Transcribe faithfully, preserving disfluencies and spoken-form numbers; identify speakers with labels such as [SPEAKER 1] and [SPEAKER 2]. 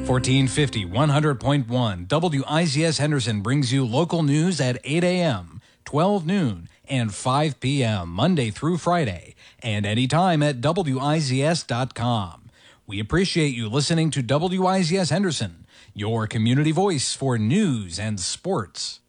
[SPEAKER 1] fourteen fifty, one hundred point one W I Z S Henderson brings you local news at eight a.m., twelve noon, and five p.m. Monday through Friday, and anytime at W I Z S dot com. We appreciate you listening to W I Z S Henderson, your community voice for news and sports.